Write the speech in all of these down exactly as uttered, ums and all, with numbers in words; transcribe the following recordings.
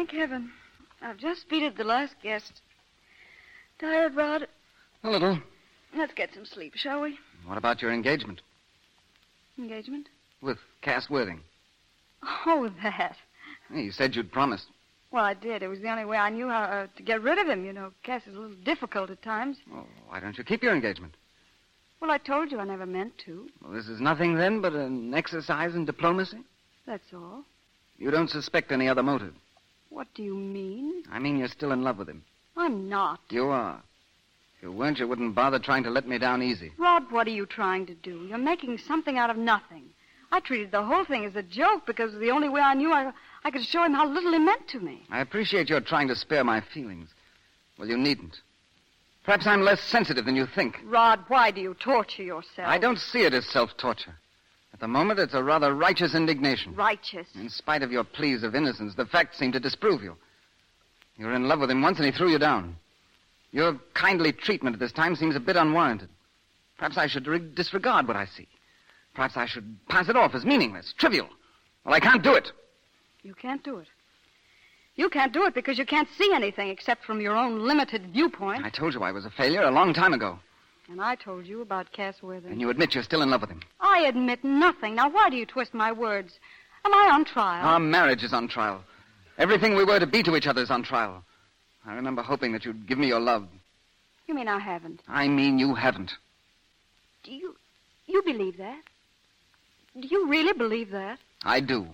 Thank heaven. I've just beated the last guest. Tired, Rod? A little. Let's get some sleep, shall we? What about your engagement? Engagement? With Cass Worthing. Oh, that. You said you'd promised. Well, I did. It was the only way I knew how uh, to get rid of him. You know, Cass is a little difficult at times. Well, why don't you keep your engagement? Well, I told you I never meant to. Well, this is nothing, then, but an exercise in diplomacy? That's all. You don't suspect any other motive? What do you mean? I mean you're still in love with him. I'm not. You are. If you weren't, you wouldn't bother trying to let me down easy. Rod, what are you trying to do? You're making something out of nothing. I treated the whole thing as a joke because it was the only way I knew I, I could show him how little he meant to me. I appreciate your trying to spare my feelings. Well, you needn't. Perhaps I'm less sensitive than you think. Rod, why do you torture yourself? I don't see it as self-torture. At the moment, it's a rather righteous indignation. Righteous? In spite of your pleas of innocence, the facts seem to disprove you. You were in love with him once and he threw you down. Your kindly treatment at this time seems a bit unwarranted. Perhaps I should re- disregard what I see. Perhaps I should pass it off as meaningless, trivial. Well, I can't do it. You can't do it. You can't do it because you can't see anything except from your own limited viewpoint. I told you I was a failure a long time ago. And I told you about Cass Worthing. And you admit you're still in love with him. I admit nothing. Now, why do you twist my words? Am I on trial? Our marriage is on trial. Everything we were to be to each other is on trial. I remember hoping that you'd give me your love. You mean I haven't? I mean you haven't. Do you... you believe that? Do you really believe that? I do.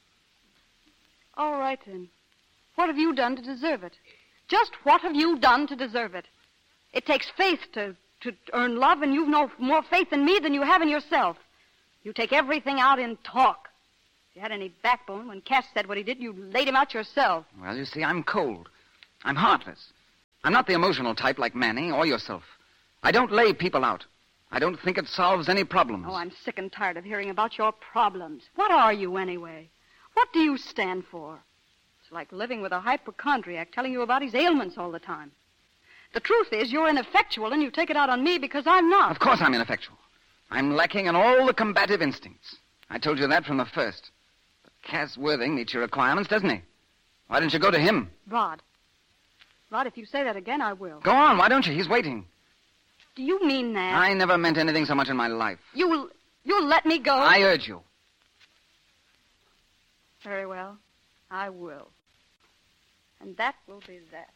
All right, then. What have you done to deserve it? Just what have you done to deserve it? It takes faith to, to earn love, and you've no more faith in me than you have in yourself. You take everything out in talk. If you had any backbone, when Cass said what he did, you laid him out yourself. Well, you see, I'm cold. I'm heartless. I'm not the emotional type like Manny or yourself. I don't lay people out. I don't think it solves any problems. Oh, I'm sick and tired of hearing about your problems. What are you, anyway? What do you stand for? It's like living with a hypochondriac telling you about his ailments all the time. The truth is, you're ineffectual, and you take it out on me because I'm not. Of course I'm ineffectual. I'm lacking in all the combative instincts. I told you that from the first. But Cass Worthing meets your requirements, doesn't he? Why don't you go to him? Rod. Rod, if you say that again, I will. Go on, why don't you? He's waiting. Do you mean that? I never meant anything so much in my life. You'll... you'll let me go? I urge you. Very well. I will. And that will be that.